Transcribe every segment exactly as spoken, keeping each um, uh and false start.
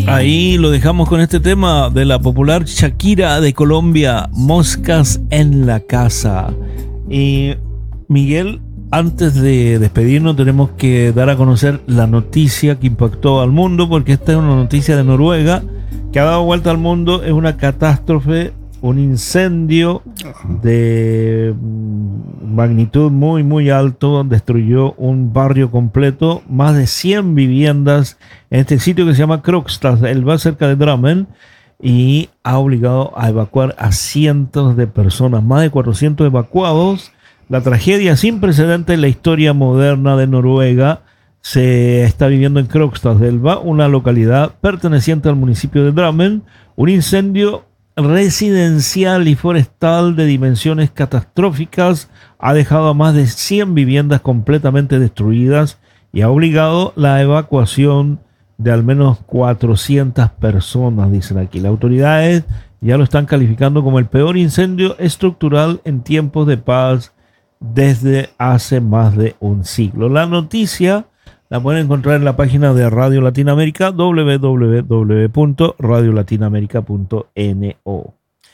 Ahí lo dejamos con este tema de la popular Shakira de Colombia, Moscas en la Casa. Y Miguel, antes de despedirnos tenemos que dar a conocer la noticia que impactó al mundo, porque esta es una noticia de Noruega que ha dado vuelta al mundo. Es una catástrofe, un incendio de magnitud muy muy alto, destruyó un barrio completo, más de cien viviendas en este sitio que se llama Krokstad, el va cerca de Drammen, y ha obligado a evacuar a cientos de personas, más de cuatrocientos evacuados. La tragedia sin precedentes en la historia moderna de Noruega se está viviendo en Krokstadelva, una localidad perteneciente al municipio de Drammen. Un incendio residencial y forestal de dimensiones catastróficas ha dejado a más de cien viviendas completamente destruidas y ha obligado la evacuación de al menos cuatrocientas personas, dicen aquí. Las autoridades ya lo están calificando como el peor incendio estructural en tiempos de paz desde hace más de un siglo. La noticia la pueden encontrar en la página de Radio Latinoamérica, doble u doble u doble u punto radio latinoamérica punto no.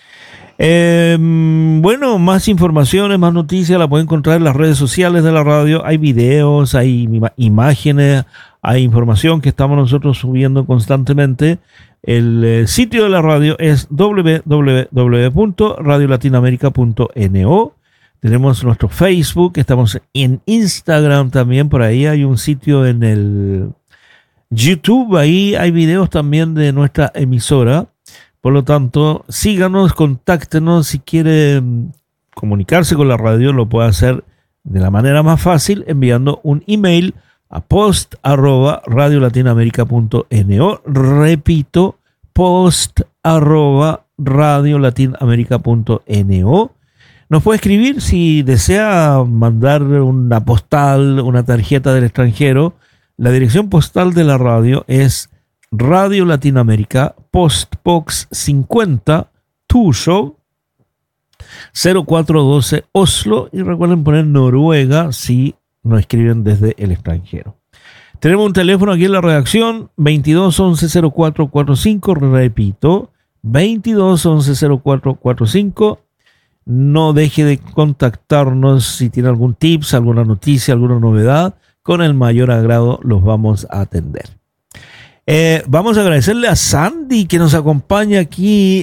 Eh, bueno, más informaciones, más noticias la pueden encontrar en las redes sociales de la radio. Hay videos, hay ima- imágenes, hay información que estamos nosotros subiendo constantemente. El eh, sitio de la radio es doble u doble u doble u punto radio latinoamérica punto no. Tenemos nuestro Facebook, estamos en Instagram también, por ahí hay un sitio en el YouTube, ahí hay videos también de nuestra emisora. Por lo tanto, síganos, contáctenos. Si quiere comunicarse con la radio, lo puede hacer de la manera más fácil enviando un email a post arroba radio latinoamérica punto no. Repito, post arroba radio latinoamérica punto no. Nos puede escribir si desea mandar una postal, una tarjeta del extranjero. La dirección postal de la radio es Radio Latinoamérica, Postbox cincuenta, Turshow, cero cuatro doce, Oslo. Y recuerden poner Noruega si nos escriben desde el extranjero. Tenemos un teléfono aquí en la redacción, veintidós once cero cuatro cuarenta y cinco. Repito, veintidós once cero cuatro cuarenta y cinco. No deje de contactarnos si tiene algún tips, alguna noticia, alguna novedad. Con el mayor agrado los vamos a atender. Eh, vamos a agradecerle a Sandy que nos acompaña aquí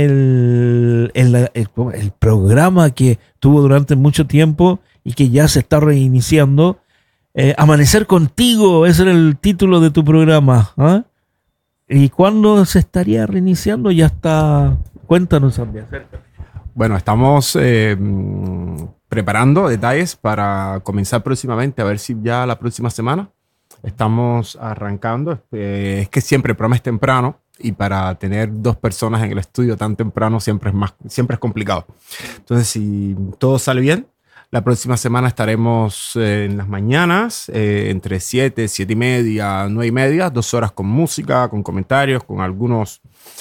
el, el, el, el programa que tuvo durante mucho tiempo y que ya se está reiniciando. Eh, Amanecer Contigo, ese era el título de tu programa. ¿eh? ¿Y cuándo se estaría reiniciando? Ya está. Cuéntanos, Sandy, acércate. Bueno, estamos eh, preparando detalles para comenzar próximamente, a ver si ya la próxima semana estamos arrancando. Eh, es que siempre el programa es temprano y para tener dos personas en el estudio tan temprano siempre es, más, siempre es complicado. Entonces, si todo sale bien, la próxima semana estaremos eh, en las mañanas, eh, entre siete, siete y media, nueve y media, dos horas con música, con comentarios, con algunos...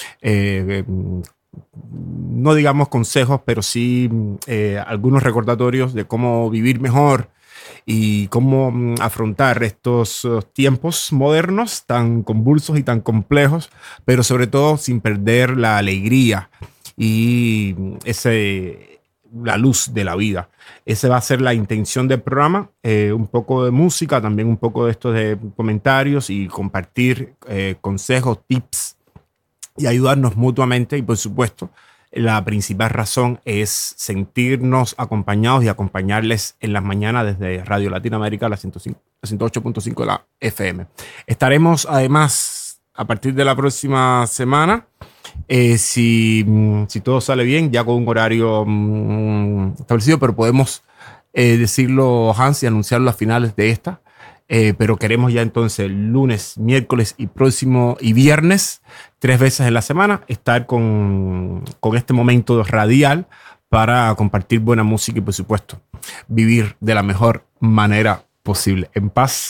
Eh, eh, no digamos consejos, pero sí eh, algunos recordatorios de cómo vivir mejor y cómo mm, afrontar estos uh, tiempos modernos tan convulsos y tan complejos, pero sobre todo sin perder la alegría y ese, la luz de la vida. Esa va a ser la intención del programa, eh, un poco de música, también un poco de estos de comentarios y compartir eh, consejos, tips y ayudarnos mutuamente. Y por supuesto, la principal razón es sentirnos acompañados y acompañarles en las mañanas desde Radio Latinoamérica, la ciento ocho punto cinco de la F M. Estaremos además a partir de la próxima semana, eh, si, si todo sale bien, ya con un horario um, establecido, pero podemos eh, decirlo, Hans, y anunciarlo a finales de esta. Eh, pero queremos ya entonces lunes, miércoles y próximo y viernes, tres veces en la semana, estar con, con este momento radial para compartir buena música y por supuesto vivir de la mejor manera posible, en paz